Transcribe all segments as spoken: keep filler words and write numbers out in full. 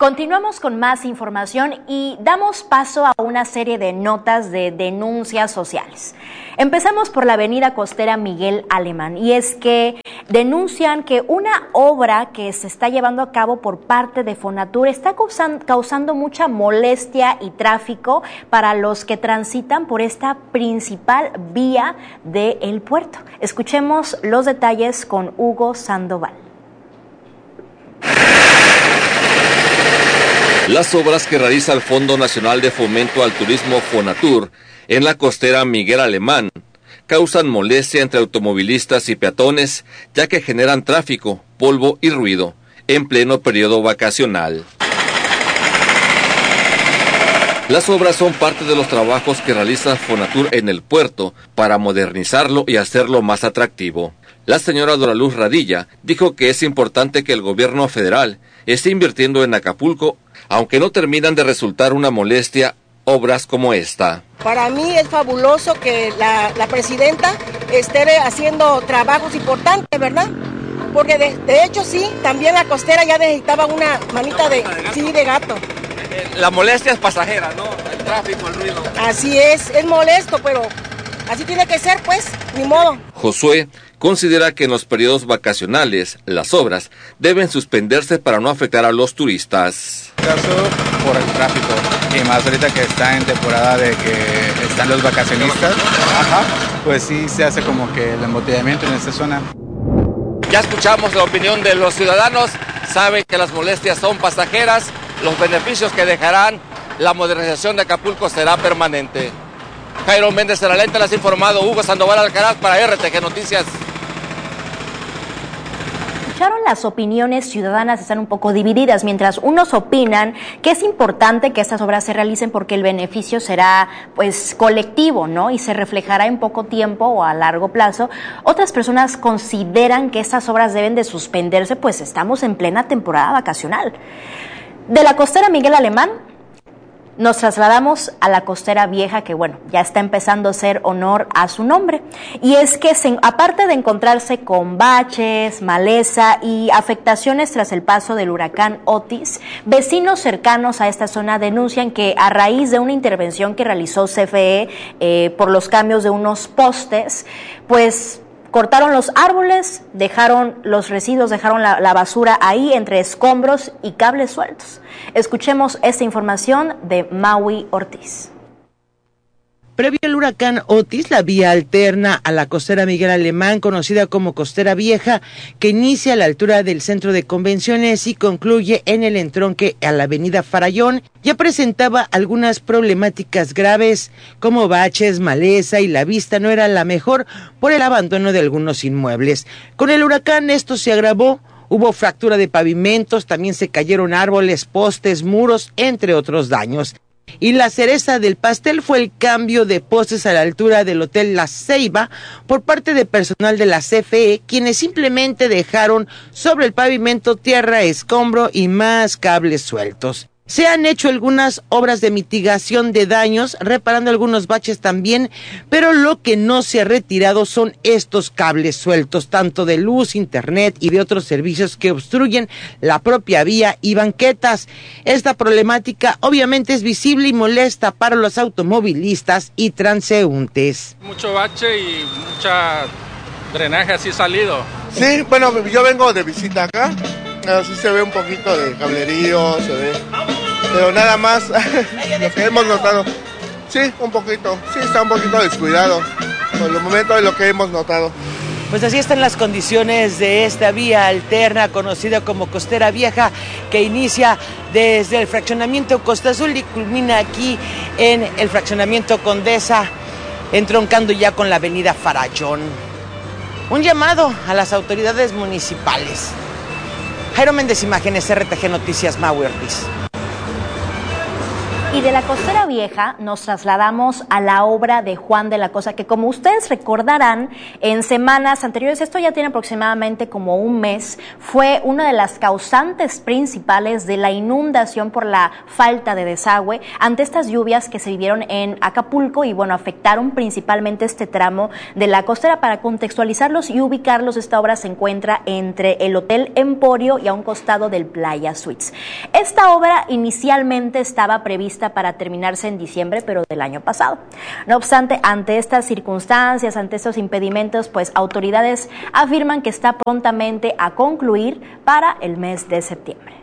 Continuamos con más información y damos paso a una serie de notas de denuncias sociales. Empezamos por la avenida costera Miguel Alemán, y es que denuncian que una obra que se está llevando a cabo por parte de Fonatur está causando, causando mucha molestia y tráfico para los que transitan por esta principal vía del puerto. Escuchemos los detalles con Hugo Sandoval. Las obras que realiza el Fondo Nacional de Fomento al Turismo Fonatur en la costera Miguel Alemán causan molestia entre automovilistas y peatones, ya que generan tráfico, polvo y ruido en pleno periodo vacacional. Las obras son parte de los trabajos que realiza Fonatur en el puerto para modernizarlo y hacerlo más atractivo. La señora Doraluz Radilla dijo que es importante que el gobierno federal esté invirtiendo en Acapulco, aunque no terminan de resultar una molestia obras como esta. Para mí es fabuloso que la, la presidenta esté haciendo trabajos importantes, ¿verdad? Porque de, de hecho sí, también la costera ya necesitaba una manita de, sí, de gato. La molestia es pasajera, ¿no? El tráfico, el ruido. Así es, es molesto, pero así tiene que ser, pues, ni modo. Josué considera que en los periodos vacacionales las obras deben suspenderse para no afectar a los turistas. Caso por el tráfico, y más ahorita que está en temporada de que están los vacacionistas, ajá, pues sí se hace como que el embotellamiento en esta zona. Ya escuchamos la opinión de los ciudadanos, saben que las molestias son pasajeras, los beneficios que dejarán la modernización de Acapulco será permanente. Jairo Méndez de la Lente, las ha informado Hugo Sandoval Alcaraz para R T G Noticias. Las opiniones ciudadanas están un poco divididas, mientras unos opinan que es importante que estas obras se realicen porque el beneficio será pues colectivo, ¿no? Y se reflejará en poco tiempo o a largo plazo. Otras personas consideran que estas obras deben de suspenderse, pues estamos en plena temporada vacacional. De la costera Miguel Alemán nos trasladamos a la costera vieja, que bueno, ya está empezando a hacer honor a su nombre. Y es que se, aparte de encontrarse con baches, maleza y afectaciones tras el paso del huracán Otis, vecinos cercanos a esta zona denuncian que a raíz de una intervención que realizó C F E eh, por los cambios de unos postes, pues cortaron los árboles, dejaron los residuos, dejaron la, la basura ahí entre escombros y cables sueltos. Escuchemos esta información de Maui Ortiz. Previo al huracán Otis, la vía alterna a la costera Miguel Alemán, conocida como Costera Vieja, que inicia a la altura del centro de convenciones y concluye en el entronque a la avenida Farallón, ya presentaba algunas problemáticas graves, como baches, maleza, y la vista no era la mejor por el abandono de algunos inmuebles. Con el huracán esto se agravó. Hubo fractura de pavimentos, también se cayeron árboles, postes, muros, entre otros daños. Y la cereza del pastel fue el cambio de postes a la altura del Hotel La Ceiba por parte de personal de la C F E, quienes simplemente dejaron sobre el pavimento tierra, escombro y más cables sueltos. Se han hecho algunas obras de mitigación de daños, reparando algunos baches también, pero lo que no se ha retirado son estos cables sueltos, tanto de luz, internet y de otros servicios que obstruyen la propia vía y banquetas. Esta problemática obviamente es visible y molesta para los automovilistas y transeúntes. Mucho bache y mucha drenaje así salido. Sí, bueno, yo vengo de visita acá. Así se ve un poquito de cablerío, se ve, pero nada más lo que hemos notado. Sí, un poquito, sí está un poquito descuidado, por el momento de lo que hemos notado. Pues así están las condiciones de esta vía alterna conocida como Costera Vieja, que inicia desde el fraccionamiento Costa Azul y culmina aquí en el fraccionamiento Condesa, entroncando ya con la avenida Farallón. Un llamado a las autoridades municipales. Jairo Méndez, Imágenes, R T G Noticias, Maui Ortiz. Y de la Costera Vieja nos trasladamos a la obra de Juan de la Cosa, que como ustedes recordarán, en semanas anteriores, esto ya tiene aproximadamente como un mes, fue una de las causantes principales de la inundación por la falta de desagüe ante estas lluvias que se vivieron en Acapulco y bueno, afectaron principalmente este tramo de la costera. Para contextualizarlos y ubicarlos, esta obra se encuentra entre el Hotel Emporio y a un costado del Playa Suites. Esta obra inicialmente estaba prevista para terminarse en diciembre, pero del año pasado. No obstante, ante estas circunstancias, ante estos impedimentos, pues autoridades afirman que está prontamente a concluir para el mes de septiembre.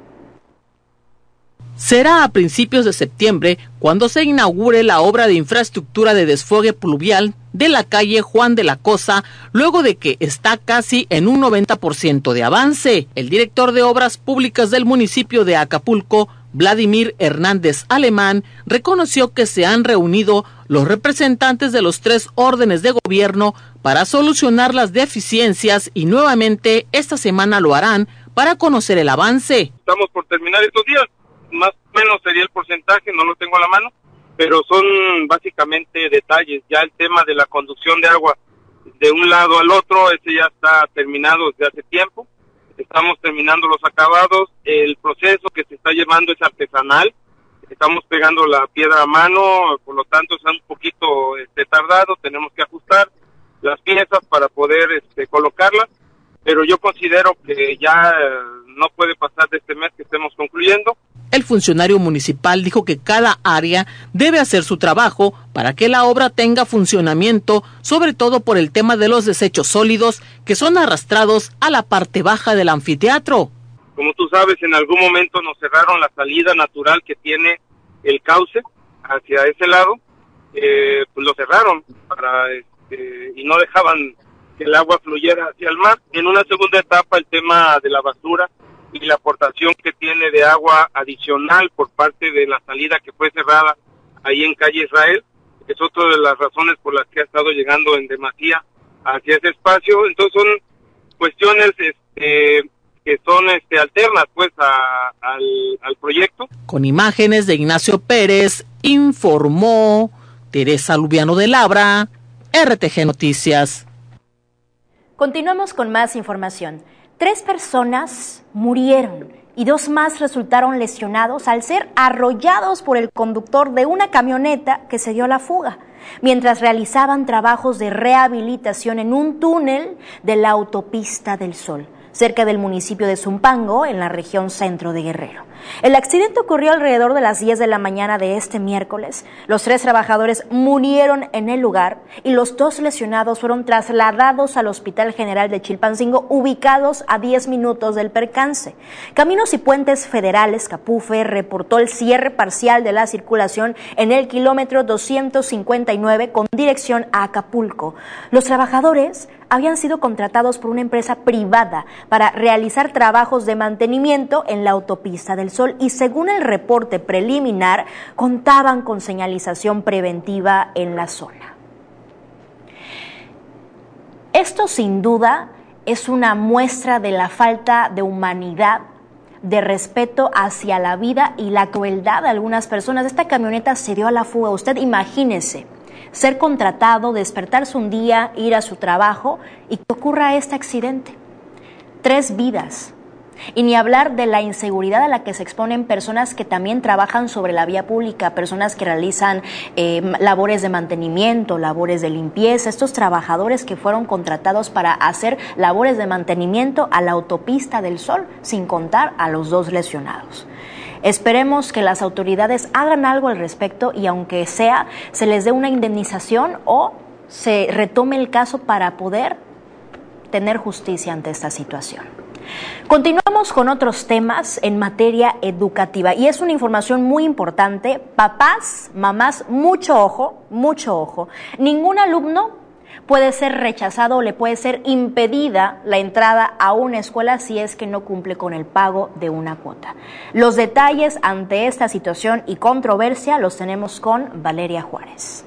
Será a principios de septiembre cuando se inaugure la obra de infraestructura de desfogue pluvial de la calle Juan de la Cosa, luego de que está casi en un noventa por ciento de avance. El director de Obras Públicas del municipio de Acapulco, Vladimir Hernández Alemán, reconoció que se han reunido los representantes de los tres órdenes de gobierno para solucionar las deficiencias y nuevamente esta semana lo harán para conocer el avance. Estamos por terminar estos días, más o menos sería el porcentaje, no lo tengo a la mano, pero son básicamente detalles. Ya el tema de la conducción de agua de un lado al otro, ese ya está terminado desde hace tiempo. Estamos terminando los acabados, el proceso que se está llevando es artesanal, estamos pegando la piedra a mano, por lo tanto es un poquito este, tardado, tenemos que ajustar las piezas para poder este, colocarlas, pero yo considero que ya no puede pasar de este mes que estemos concluyendo. El funcionario municipal dijo que cada área debe hacer su trabajo para que la obra tenga funcionamiento, sobre todo por el tema de los desechos sólidos que son arrastrados a la parte baja del anfiteatro. Como tú sabes, en algún momento nos cerraron la salida natural que tiene el cauce hacia ese lado, eh, pues lo cerraron para este, y no dejaban que el agua fluyera hacia el mar. En una segunda etapa, el tema de la basura y la aportación que tiene de agua adicional por parte de la salida que fue cerrada ahí en calle Israel, es otra de las razones por las que ha estado llegando en demasía hacia ese espacio. Entonces son cuestiones este, que son este, alternas pues a, al, al proyecto. Con imágenes de Ignacio Pérez, informó Teresa Lubiano de Labra, R T G Noticias. Continuamos con más información. Tres personas murieron y dos más resultaron lesionados al ser arrollados por el conductor de una camioneta que se dio a la fuga mientras realizaban trabajos de rehabilitación en un túnel de la Autopista del Sol, cerca del municipio de Zumpango, en la región centro de Guerrero. El accidente ocurrió alrededor de las diez de la mañana de este miércoles. Los tres trabajadores murieron en el lugar y los dos lesionados fueron trasladados al Hospital General de Chilpancingo, ubicados a diez minutos del percance. Caminos y Puentes Federales, Capufe, reportó el cierre parcial de la circulación en el kilómetro doscientos cincuenta y nueve con dirección a Acapulco. Los trabajadores habían sido contratados por una empresa privada para realizar trabajos de mantenimiento en la Autopista del Sol y según el reporte preliminar contaban con señalización preventiva en la zona. Esto sin duda es una muestra de la falta de humanidad, de respeto hacia la vida y la crueldad de algunas personas. Esta camioneta se dio a la fuga. Usted imagínese ser contratado, despertarse un día, ir a su trabajo y que ocurra este accidente. Tres vidas. Y ni hablar de la inseguridad a la que se exponen personas que también trabajan sobre la vía pública, personas que realizan eh, labores de mantenimiento, labores de limpieza, estos trabajadores que fueron contratados para hacer labores de mantenimiento a la Autopista del Sol, sin contar a los dos lesionados. Esperemos que las autoridades hagan algo al respecto y aunque sea, se les dé una indemnización o se retome el caso para poder tener justicia ante esta situación. Continuamos con otros temas en materia educativa y es una información muy importante. Papás, mamás, mucho ojo, mucho ojo. Ningún alumno puede ser rechazado o le puede ser impedida la entrada a una escuela si es que no cumple con el pago de una cuota. Los detalles ante esta situación y controversia los tenemos con Valeria Juárez.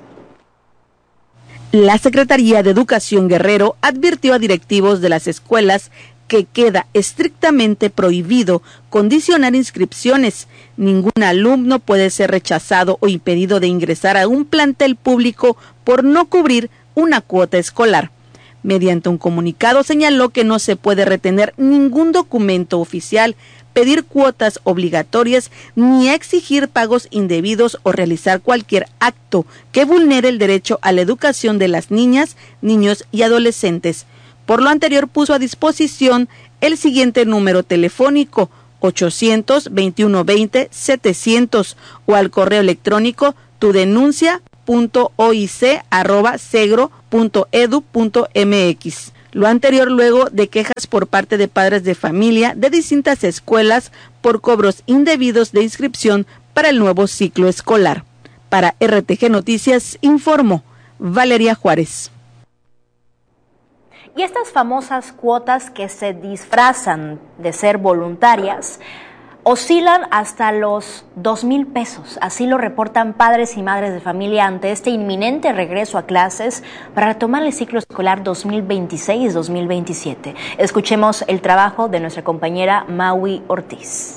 La Secretaría de Educación Guerrero advirtió a directivos de las escuelas que queda estrictamente prohibido condicionar inscripciones. Ningún alumno puede ser rechazado o impedido de ingresar a un plantel público por no cubrir una cuota escolar. Mediante un comunicado señaló que no se puede retener ningún documento oficial, pedir cuotas obligatorias, ni exigir pagos indebidos o realizar cualquier acto que vulnere el derecho a la educación de las niñas, niños y adolescentes. Por lo anterior, puso a disposición el siguiente número telefónico: ochocientos, veintiuno veinte, setecientos, o al correo electrónico tudenuncia punto oic arroba segro punto edu punto mx. Lo anterior luego de quejas por parte de padres de familia de distintas escuelas por cobros indebidos de inscripción para el nuevo ciclo escolar. Para R T G Noticias informó Valeria Juárez. Y estas famosas cuotas que se disfrazan de ser voluntarias oscilan hasta los dos mil pesos. Así lo reportan padres y madres de familia ante este inminente regreso a clases para retomar el ciclo escolar dos mil veintiséis dos mil veintisiete. Escuchemos el trabajo de nuestra compañera Maui Ortiz.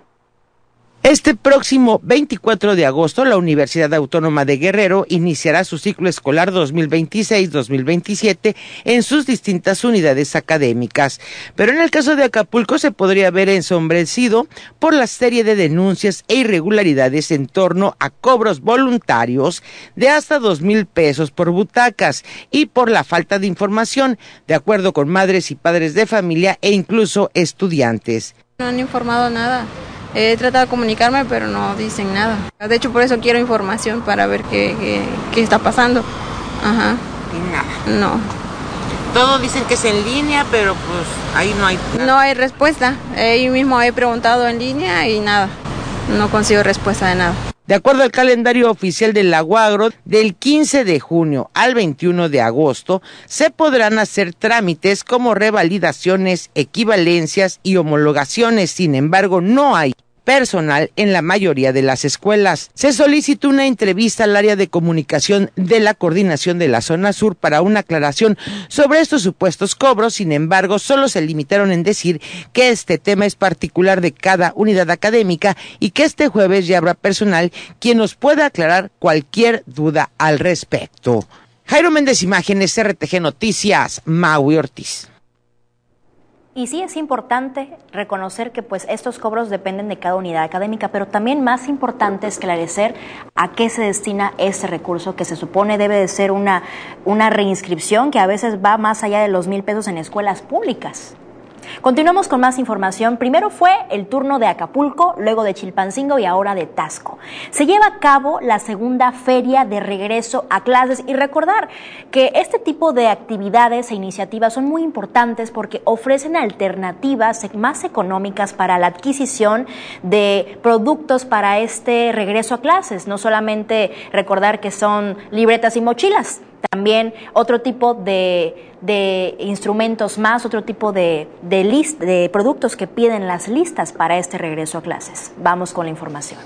Este próximo veinticuatro de agosto, la Universidad Autónoma de Guerrero iniciará su ciclo escolar dos mil veintiséis dos mil veintisiete en sus distintas unidades académicas. Pero en el caso de Acapulco se podría ver ensombrecido por la serie de denuncias e irregularidades en torno a cobros voluntarios de hasta dos mil pesos por butacas y por la falta de información, de acuerdo con madres y padres de familia e incluso estudiantes. No han informado nada. He tratado de comunicarme, pero no dicen nada. De hecho, por eso quiero información para ver qué, qué, qué está pasando. Ajá. Y nada. No. Todo dicen que es en línea, pero pues ahí no hay nada. No hay respuesta. Ahí mismo he preguntado en línea y nada. No consigo respuesta de nada. De acuerdo al calendario oficial del Aguagro, del quince de junio al veintiuno de agosto, se podrán hacer trámites como revalidaciones, equivalencias y homologaciones. Sin embargo, no hay personal en la mayoría de las escuelas. Se solicitó una entrevista al área de comunicación de la coordinación de la zona sur para una aclaración sobre estos supuestos cobros. Sin embargo, solo se limitaron en decir que este tema es particular de cada unidad académica y que este jueves ya habrá personal quien nos pueda aclarar cualquier duda al respecto. Jairo Méndez, Imágenes, R T G Noticias, Maui Ortiz. Y sí es importante reconocer que pues estos cobros dependen de cada unidad académica, pero también más importante esclarecer a qué se destina ese recurso que se supone debe de ser una, una reinscripción que a veces va más allá de los mil pesos en escuelas públicas. Continuamos con más información. Primero fue el turno de Acapulco, luego de Chilpancingo y ahora de Taxco. Se lleva a cabo la segunda feria de regreso a clases y recordar que este tipo de actividades e iniciativas son muy importantes porque ofrecen alternativas más económicas para la adquisición de productos para este regreso a clases. No solamente recordar que son libretas y mochilas, también otro tipo de, de instrumentos más, otro tipo de, de, list, de productos que piden las listas para este regreso a clases. Vamos con la información.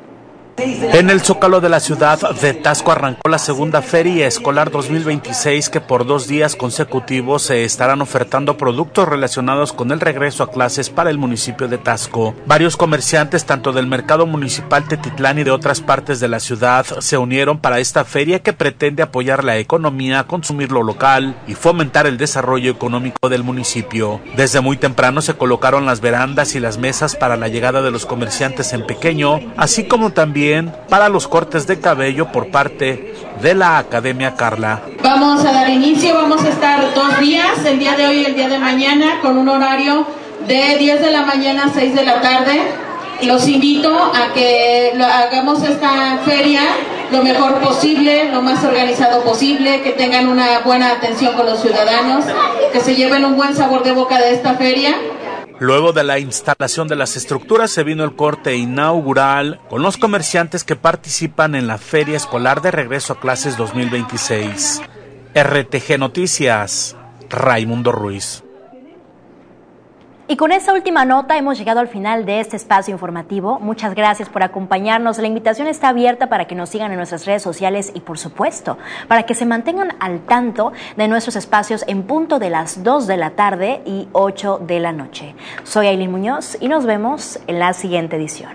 En el Zócalo de la ciudad de Taxco arrancó la segunda Feria Escolar dos mil veintiséis, que por dos días consecutivos se estarán ofertando productos relacionados con el regreso a clases para el municipio de Taxco. Varios comerciantes, tanto del mercado municipal Tetitlán y de otras partes de la ciudad, se unieron para esta feria que pretende apoyar la economía, consumir lo local y fomentar el desarrollo económico del municipio. Desde muy temprano se colocaron las verandas y las mesas para la llegada de los comerciantes en pequeño, así como también para los cortes de cabello por parte de la Academia Carla. Vamos a dar inicio, vamos a estar dos días, el día de hoy y el día de mañana, con un horario de diez de la mañana a seis de la tarde. Los invito a que lo, hagamos esta feria lo mejor posible, lo más organizado posible, que tengan una buena atención con los ciudadanos, que se lleven un buen sabor de boca de esta feria. Luego de la instalación de las estructuras se vino el corte inaugural con los comerciantes que participan en la Feria Escolar de Regreso a Clases dos mil veintiséis. R T G Noticias, Raimundo Ruiz. Y con esta última nota hemos llegado al final de este espacio informativo. Muchas gracias por acompañarnos. La invitación está abierta para que nos sigan en nuestras redes sociales y, por supuesto, para que se mantengan al tanto de nuestros espacios en punto de las dos de la tarde y ocho de la noche. Soy Ailín Muñoz y nos vemos en la siguiente edición.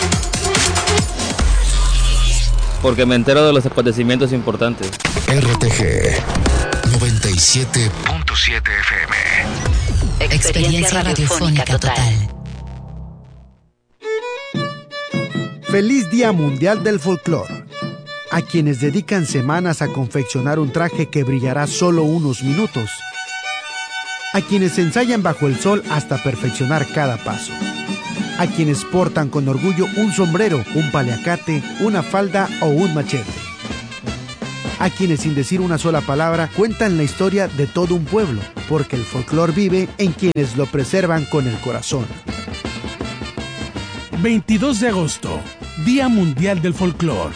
Porque me entero de los acontecimientos importantes. R T G noventa y siete punto siete F M. Experiencia radiofónica total. Feliz Día Mundial del Folclor. A quienes dedican semanas a confeccionar un traje que brillará solo unos minutos. A quienes ensayan bajo el sol hasta perfeccionar cada paso. A quienes portan con orgullo un sombrero, un paliacate, una falda o un machete. A quienes sin decir una sola palabra cuentan la historia de todo un pueblo, porque el folclor vive en quienes lo preservan con el corazón. veintidós de agosto, Día Mundial del Folclor.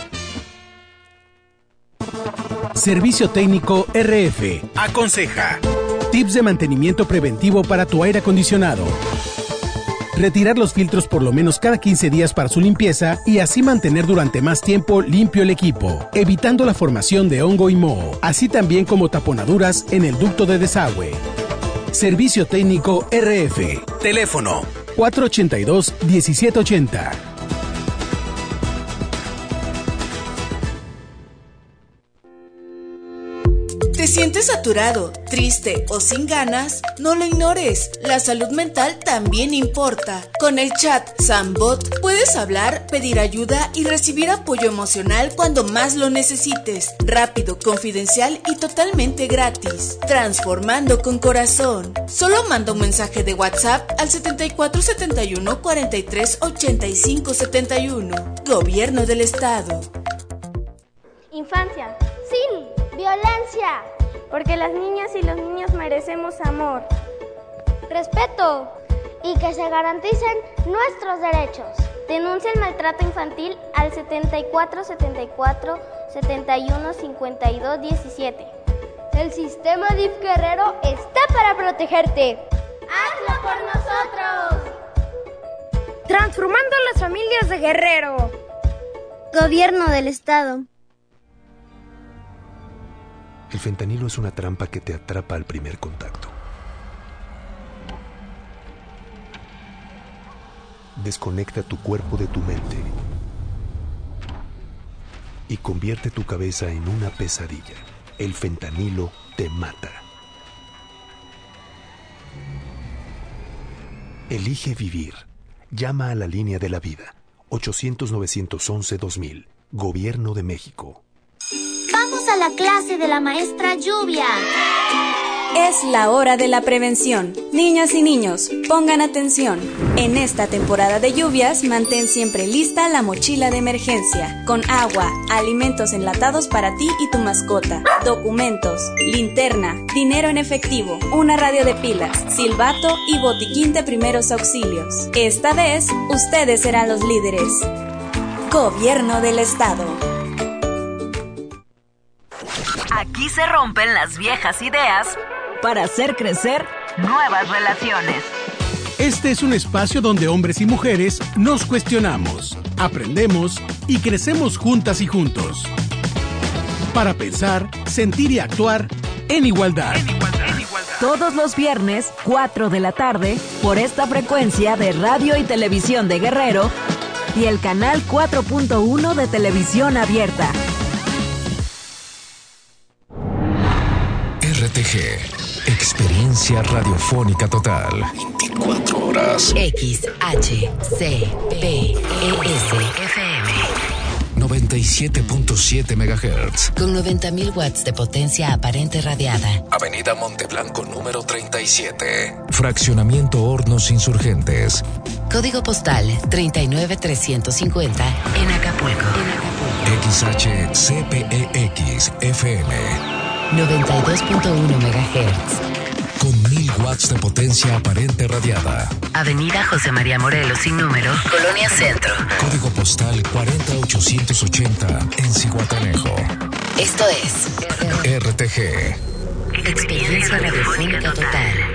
Servicio Técnico R F aconseja: tips de mantenimiento preventivo para tu aire acondicionado. Retirar los filtros por lo menos cada quince días para su limpieza y así mantener durante más tiempo limpio el equipo, evitando la formación de hongo y moho, así también como taponaduras en el ducto de desagüe. Servicio Técnico R F. Teléfono cuatro ochenta y dos, diecisiete ochenta. ¿Te sientes saturado, triste o sin ganas? No lo ignores, la salud mental también importa. Con el chat Sambot puedes hablar, pedir ayuda y recibir apoyo emocional cuando más lo necesites. Rápido, confidencial y totalmente gratis. Transformando con corazón. Solo manda un mensaje de WhatsApp al setenta y cuatro setenta y uno cuarenta y tres ochenta y cinco setenta y uno. Gobierno del Estado. Infancia, sin violencia, porque las niñas y los niños merecemos amor, respeto y que se garanticen nuestros derechos. Denuncia el maltrato infantil al setenta y cuatro setenta y cuatro setenta y uno cincuenta y dos diecisiete. El sistema D I F Guerrero está para protegerte. ¡Hazlo por nosotros! Transformando las familias de Guerrero. Gobierno del Estado. El fentanilo es una trampa que te atrapa al primer contacto. Desconecta tu cuerpo de tu mente y convierte tu cabeza en una pesadilla. El fentanilo te mata. Elige vivir. Llama a la línea de la vida. ochocientos, novecientos once, dos mil. Gobierno de México. Vamos a la clase de la maestra Lluvia. Es la hora de la prevención. Niñas y niños, pongan atención. En esta temporada de lluvias, mantén siempre lista la mochila de emergencia, con agua, alimentos enlatados para ti y tu mascota, documentos, linterna, dinero en efectivo, una radio de pilas, silbato y botiquín de primeros auxilios. Esta vez, ustedes serán los líderes. Gobierno del Estado. Aquí se rompen las viejas ideas para hacer crecer nuevas relaciones. Este es un espacio donde hombres y mujeres nos cuestionamos, aprendemos y crecemos juntas y juntos. Para pensar, sentir y actuar en igualdad. En igualdad. En igualdad. Todos los viernes, cuatro de la tarde, por esta frecuencia de Radio y Televisión de Guerrero y el canal cuatro punto uno de Televisión Abierta. R T G, experiencia radiofónica total. veinticuatro horas. X H C P E S F M noventa y siete punto siete megahertz. Con noventa mil watts de potencia aparente radiada. Avenida Monteblanco número treinta y siete. Fraccionamiento Hornos Insurgentes. Código postal treinta y nueve trescientos cincuenta en Acapulco. X H C P E X F M noventa y dos punto uno megahertz. Con mil watts de potencia aparente radiada. Avenida José María Morelos sin número, Colonia Centro. Código postal cuarenta ochocientos ochenta en Zihuatanejo. Esto es R T G. Experiencia radiofónica total.